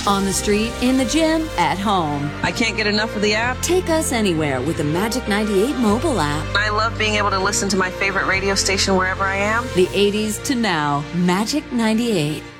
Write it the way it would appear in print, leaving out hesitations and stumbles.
On the street, in the gym, at home. I can't get enough of the app. Take us anywhere with the Magic 98 mobile app. I love being able to listen to my favorite radio station wherever I am. The 80s to now, Magic 98.